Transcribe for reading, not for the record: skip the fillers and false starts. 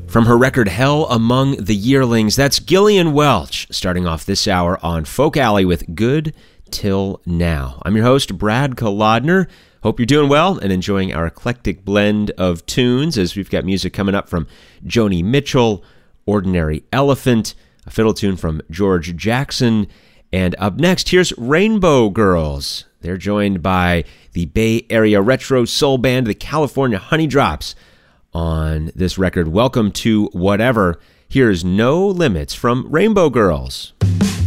From her record Hell Among the Yearlings, that's Gillian Welch, starting off this hour on Folk Alley with Good Till Now. I'm your host, Brad Kolodner. Hope you're doing well and enjoying our eclectic blend of tunes as we've got music coming up from Joni Mitchell, Ordinary Elephant, a fiddle tune from George Jackson, and up next, here's Rainbow Girls. They're joined by the Bay Area retro soul band, the California Honeydrops, on this record, Welcome to Whatever. Here's No Limits from Rainbow Girls.